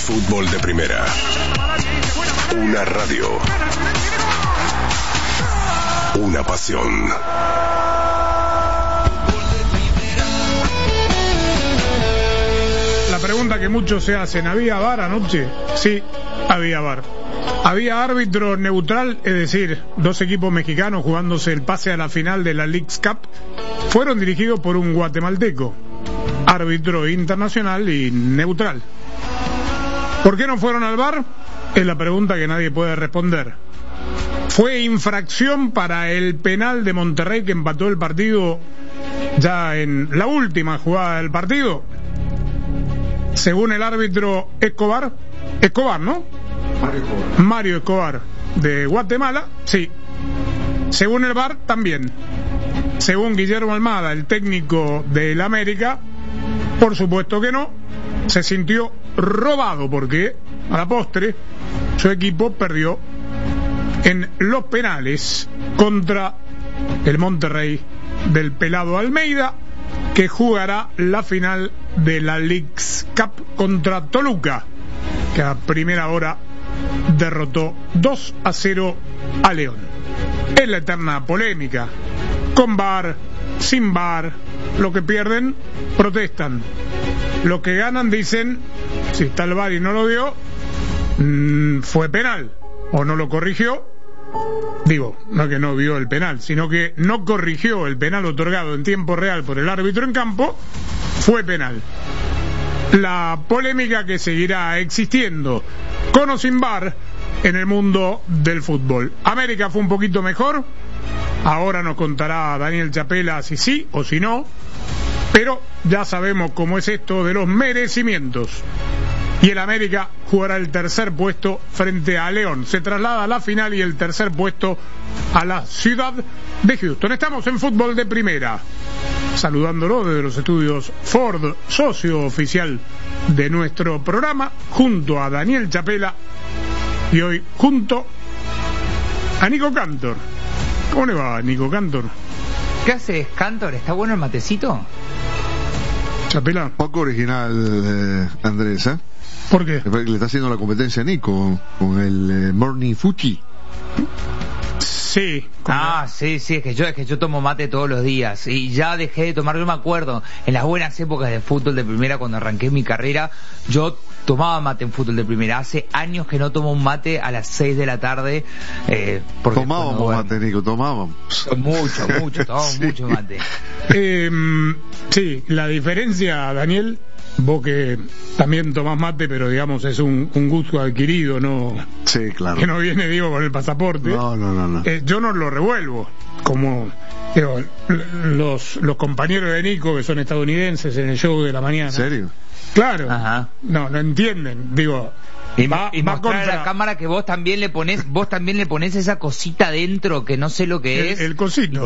Fútbol de Primera. Una radio. Una pasión. La pregunta que muchos se hacen, ¿había VAR anoche? Sí, había VAR. Había árbitro neutral, es decir, dos equipos mexicanos jugándose el pase a la final de la Leagues Cup fueron dirigidos por un guatemalteco, árbitro internacional y neutral. ¿Por qué no fueron al VAR? Es la pregunta que nadie puede responder. ¿Fue infracción para el penal de Monterrey que empató el partido ya en la última jugada del partido? Según el árbitro Escobar, ¿no? Mario Escobar de Guatemala, sí. Según el VAR, también. Según Guillermo Almada, el técnico del América, por supuesto que no. Se sintió robado porque, a la postre, su equipo perdió en los penales contra el Monterrey del pelado Almeida, que jugará la final de la Leagues Cup contra Toluca, que a primera hora derrotó 2-0 a León. Es la eterna polémica, con VAR, sin VAR. Lo que pierden, protestan. Los que ganan dicen, si está el VAR y no lo vio, fue penal, o no lo corrigió. Digo, no que no vio el penal, sino que no corrigió el penal otorgado en tiempo real por el árbitro en campo, fue penal. La polémica que seguirá existiendo, con o sin VAR, en el mundo del fútbol. América fue un poquito mejor, ahora nos contará Daniel Chapela si sí o si no, pero ya sabemos cómo es esto de los merecimientos. Y el América jugará el tercer puesto frente a León. Se traslada a la final y el tercer puesto a la ciudad de Houston. Estamos en Fútbol de Primera, saludándolo desde los estudios Ford, socio oficial de nuestro programa, junto a Daniel Chapela y hoy junto a Nico Cantor. ¿Cómo le va, Nico Cantor? ¿Qué haces, Cantor? ¿Está bueno el matecito? Chapela. Poco original, Andrés, ¿eh? ¿Por qué? Le está haciendo la competencia a Nico con el Morning Fuchi. Sí. Sí, es que yo tomo mate todos los días y ya dejé de tomar. Yo me acuerdo en las buenas épocas de fútbol de primera, cuando arranqué mi carrera, yo tomaba mate en fútbol de primera. Hace años que no tomo un mate a las 6 de la tarde. Tomábamos mate, Nico, tomábamos. Mucho, tomábamos sí. Mucho mate. Sí, la diferencia, Daniel, vos que también tomás mate, pero digamos es un gusto adquirido, ¿no? Sí, claro. Que no viene, digo, con el pasaporte. No. Yo no lo revuelvo, como digo, los compañeros de Nico, que son estadounidenses, en el show de la mañana. ¿En serio? Claro. Ajá. No entienden, digo. Y mostrar contra... a la cámara que vos también le pones esa cosita dentro que no sé lo que es. El cosito.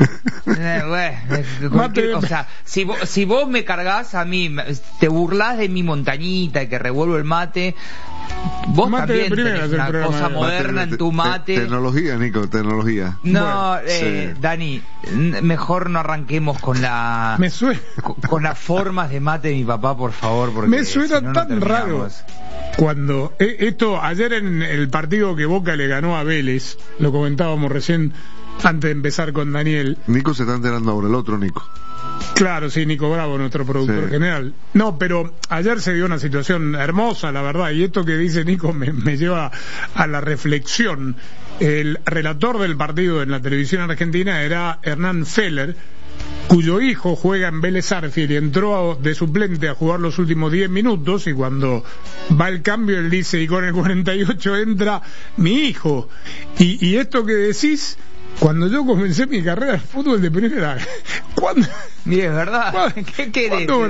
O sea, si vos me cargas a mí, te burlás de mi montañita y que revuelvo el mate, vos mate también tenés una cosa moderna en tu mate. Tecnología, Nico, tecnología. No, sí. Dani, mejor no arranquemos con con las formas de mate de mi papá, por favor, porque me suena si no, tan raro cuando esto ayer en el partido que Boca le ganó a Vélez, lo comentábamos recién antes de empezar con Daniel. Nico se está enterando ahora, el otro Nico. Claro, sí, Nico Bravo, nuestro productor general. No, pero ayer se dio una situación hermosa, la verdad, y esto que dice Nico me lleva a la reflexión. El relator del partido en la televisión argentina era Hernán Feller, cuyo hijo juega en Vélez Sarsfield y entró de suplente a jugar los últimos 10 minutos, y cuando va el cambio él dice, y con el 48 entra mi hijo. Y esto que decís, cuando yo comencé mi carrera de fútbol de primera, ¿cuándo? Mire, es verdad. ¿Qué querés?